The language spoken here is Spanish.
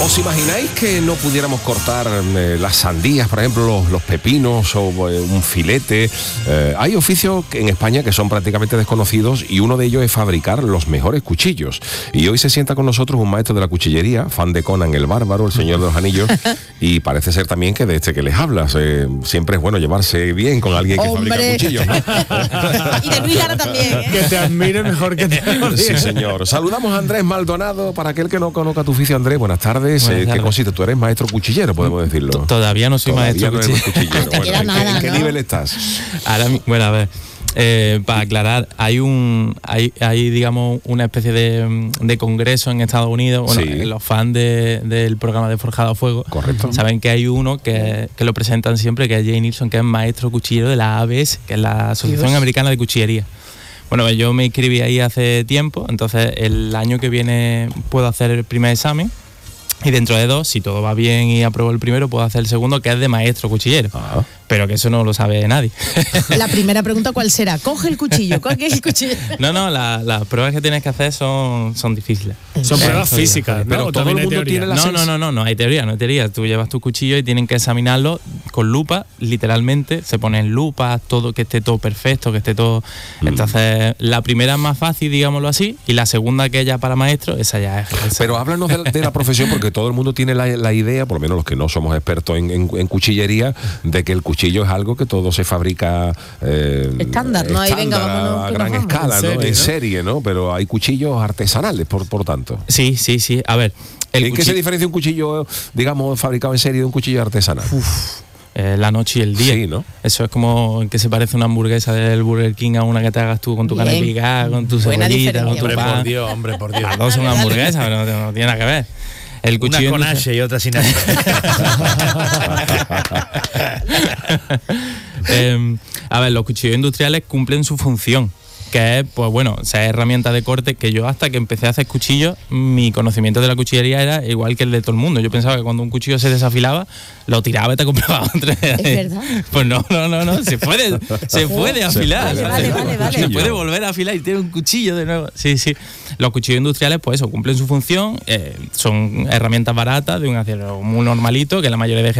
¿Os imagináis que no pudiéramos cortar las sandías, por ejemplo, los pepinos o un filete? Hay oficios en España que son prácticamente desconocidos y uno de ellos es fabricar los mejores cuchillos. Y hoy se sienta con nosotros un maestro de la cuchillería, fan de Conan el Bárbaro, el Señor de los Anillos, y parece ser también que de este que les hablas. Siempre es bueno llevarse bien con alguien que fabrica cuchillos, ¿no? Y de Luis Lara también, ¿eh? Que te admire mejor que te admire. Sí, señor. Saludamos a Andrés Maldonado. Para aquel que no conozca tu oficio, Andrés, buenas tardes. ¿Qué consiste? Tú eres maestro cuchillero, podemos decirlo. Todavía no soy maestro cuchillero. Te queda nada, ¿En qué ¿no? nivel estás? Bueno, a ver. Para aclarar, hay digamos una especie de congreso en Estados Unidos. Bueno, Sí. Los fans del programa de Forjado a Fuego, Correcto, saben que hay uno que lo presentan siempre, que es Jay Nilsson, que es maestro cuchillero de la ABS, que es la Asociación Dios. Americana de Cuchillería. Bueno, yo me inscribí ahí hace tiempo, entonces el año que viene puedo hacer el primer examen. Y dentro de 2, si todo va bien y apruebo el primero, puedo hacer el segundo, que es de maestro cuchillero. Ajá. Pero que eso no lo sabe nadie. La primera pregunta, ¿cuál será? Coge el cuchillo, coge el cuchillo. No, las pruebas que tienes que hacer son difíciles. Son pruebas físicas, ¿no? Pero ¿O todo también el hay mundo teoría? tiene la No hay teoría. Tú llevas tu cuchillo y tienen que examinarlo con lupa, literalmente. Se ponen lupas, todo, que esté todo perfecto, que esté todo. Entonces, la primera es más fácil, digámoslo así, y la segunda, que es ya para maestro, esa ya es. Pero háblanos de la profesión, porque todo el mundo tiene la idea, por lo menos los que no somos expertos en cuchillería, de que el cuchillo es algo que todo se fabrica Estándar, ¿no? Ahí venga, vámonos, a que gran nos vamos. escala, En ¿no? serie, En ¿no? serie, ¿no? Pero hay cuchillos artesanales, por tanto. Sí. A ver. ¿En qué se diferencia un cuchillo, digamos, fabricado en serie de un cuchillo artesanal? La noche y el día. Sí, ¿no? Eso es como que se parece una hamburguesa del Burger King a una que te hagas tú con tu carne Bien. picada, con tu Buena cebollita, con diferencia. tu pan. Hombre, por Dios. Las dos son Dale, dale. hamburguesas, pero no tiene nada que ver. El Una cuchillo con industrial- H y otra sin H. A ver, los cuchillos industriales cumplen su función, que es, pues bueno, ser herramientas de corte, que yo hasta que empecé a hacer cuchillos, mi conocimiento de la cuchillería era igual que el de todo el mundo. Yo pensaba que cuando un cuchillo se desafilaba, lo tiraba y te compraba otro. Es verdad. Pues no, se puede afilar. Vale. Se puede volver a afilar y tiene un cuchillo de nuevo. Sí. Los cuchillos industriales, pues eso, cumplen su función, son herramientas baratas, de un acero muy normalito, que la mayoría de gente